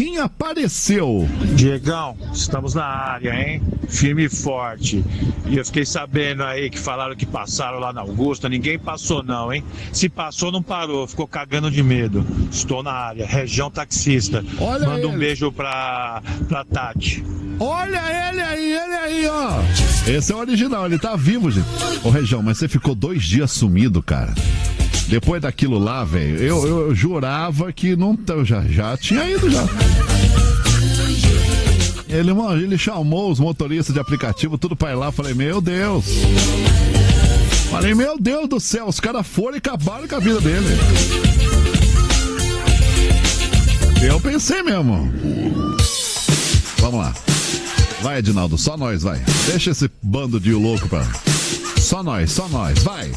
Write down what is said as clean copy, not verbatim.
Quem apareceu? Diegão, estamos na área, hein? Firme e forte. E eu fiquei sabendo aí que falaram que passaram lá na Augusta. Ninguém passou não, hein? Se passou, não parou. Ficou cagando de medo. Estou na área. Região taxista. Olha Manda um ele. beijo pra Tati. Olha ele aí, ó. Esse é o original, ele tá vivo, gente. Ô, Região, mas você ficou 2 dias sumido, cara. Depois daquilo lá, velho, eu jurava que não, eu já tinha ido já. Ele chamou os motoristas de aplicativo, tudo pra ir lá. Falei, meu Deus do céu, os caras foram e acabaram com a vida dele. Eu pensei mesmo. Vamos lá. Vai, Edinaldo, só nós, vai. Deixa esse bando de louco pra... Só nós, vai.